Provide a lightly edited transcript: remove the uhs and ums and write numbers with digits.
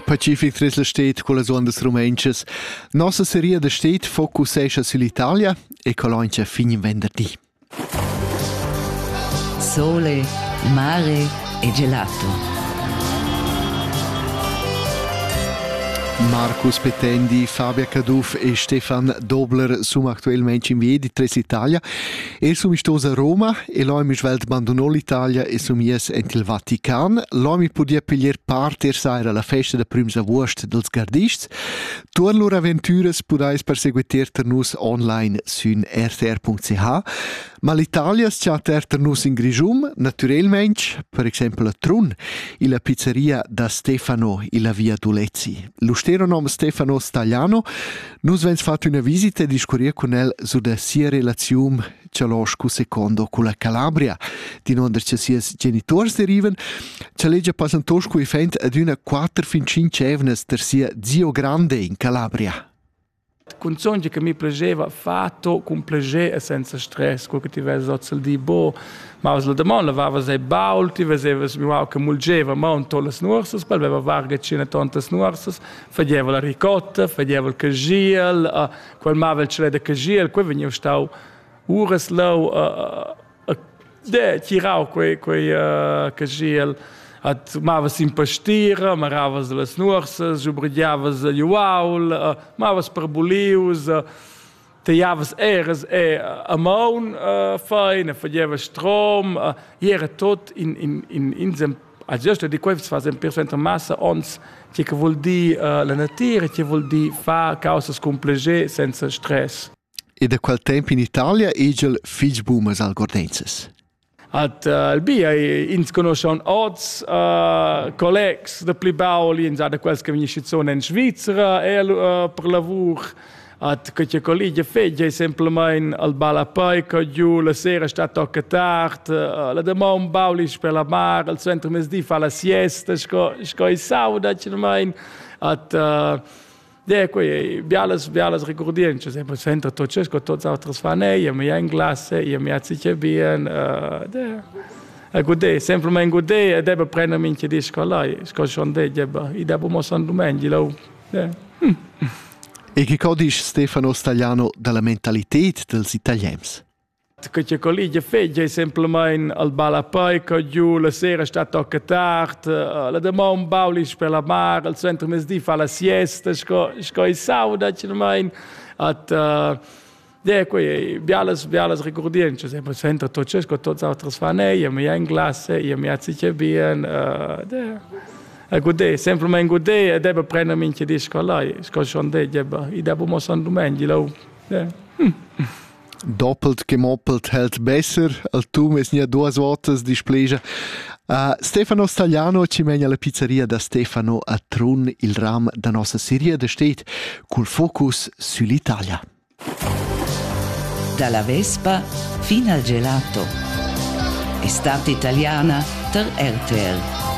Pacific Tresla State con le ondas rumenches. Nostra serie de State focusescha sull'Italia e coloncia fin in venerdì. Sole, mare e gelato. Marcus Petendi, Fabia Caduf e Stefan Dobler sono attualmente in via di Tres Italia. Sono istosa a Roma e loro mi svelt abbandonò l'Italia e sono mies ent il Vatican. Loro mi podia pigliare parte alla festa de prims agost dels gardists. Tutte loro avventure podais perseguiter ternus online su rtr.ch. Ma l'Italia sta ternus in Grigium, naturalmente, per esempio a Trun, la pizzeria da Stefano e la via Dulezzi. L'ustero nome Stefano Stagliano, nus vens fatto una visita e discorria con el su da sia relazione cialoscu secondo con la Calabria, di non che sia genitori deriven, c'è legge passantoscu e fent ad una 4-5 evnes ter sia zio grande in Calabria. Canzoni che mi piaceva fatto con piacere e senza stress, quello che ti vedi sotto il di boh, ma la domanda lavava sei baul, ti vedeva mi va che mulgeva monto le snursas, poi aveva varga cina tante snursas, faceva la ricotta, faceva il cagiel, quel mavel ce l'è da cagiel, poi veniva stau ures lau tirau quei cagiel. Mavas in pastira, maravas las nursas, jubridiavas juaul, mavas per bulius, teiavas eres a maun fein, faceva strom, era tot in zem adjusto di quei fa sempre per massa ons che vuol di la natura, che vuol di fa causas con piacere senza stress. E da quel tempo in Italia egel figsboomas al Gordenses. Il BIA ins conosciamo odds colleghi da Plibauli in da quels che vengono in Svizzera per lavoro che ci colleghi fegge semplicemente al balapai che giù la sera sta tocca tardi la demon bauli per la mare al centro mesdì fa la siesta sco sauda ci mai qui bialas ricordieren, c'è sempre sempre tot ce sco tot altres fanei, io mi in classe, io mi azziche bien, a gode, semplicemente gode, e debba prendermi in di scola, sco schon debba, I debba mo san domendi, lo. E che codice Stefano Stagliano dalla mentalità dels italians? Che ci colleghi fegge semplicemente al balapai che giù la sera sta tocca tardi, la demon bauli per la mare, al centro mesdì fa la siesta, sco sauda ci mai qui bialas ricordieren, c'è sempre sempre tot ce sco tot altres fanei, io mi in classe, io mi azziche bien, a gode, semplicemente gode, e debba prendermi in di scola, sco schon debba, I debba mo san domendi, lo. Doppelt gemoppelt hält besser, al tum es nia duas votas displegia. Stefano Stagliano ci megna la pizzeria da Stefano a Trun, il ram da nostra serie de State, col focus sull'Italia. Dalla Vespa fino al gelato. Estate italiana per RTR.